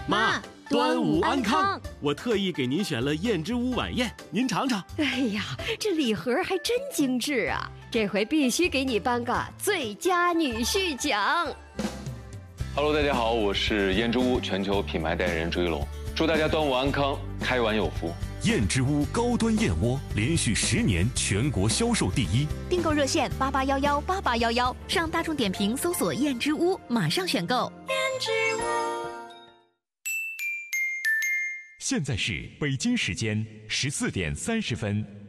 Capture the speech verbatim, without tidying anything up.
妈，端午安康！我特意给您选了燕之屋晚宴，您尝尝。 哎呀，这礼盒还真精致啊！这回必须给你颁个最佳女婿奖。 Hello， 大家好，我是燕之屋全球品牌代言人朱一龙，祝大家端午安康，开碗有福。 燕之屋高端燕窝连续十年全国销售第一， 订购热线八八幺幺八八幺幺，上大众点评搜索燕之屋，马上选购。燕之屋。 现在是北京时间十四点三十分。